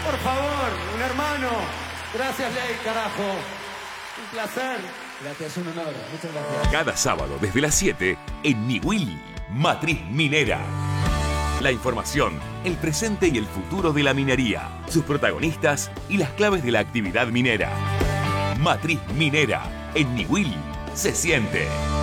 Por favor, un hermano. Gracias, Ley, carajo. Un placer. Gracias, un honor. Muchas gracias. Cada sábado desde las 7 en Niwil, Matriz Minera. La información, el presente y el futuro de la minería, sus protagonistas y las claves de la actividad minera. Matriz Minera, en Niwil, se siente.